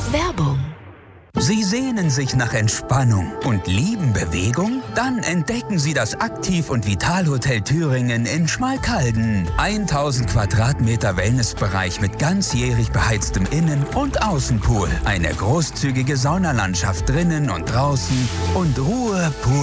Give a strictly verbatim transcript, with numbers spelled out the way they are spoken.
Werbung. Sie sehnen sich nach Entspannung und lieben Bewegung? Dann entdecken Sie das Aktiv- und Vitalhotel Thüringen in Schmalkalden. tausend Quadratmeter Wellnessbereich mit ganzjährig beheiztem Innen- und Außenpool. Eine großzügige Saunalandschaft drinnen und draußen und Ruhe pur.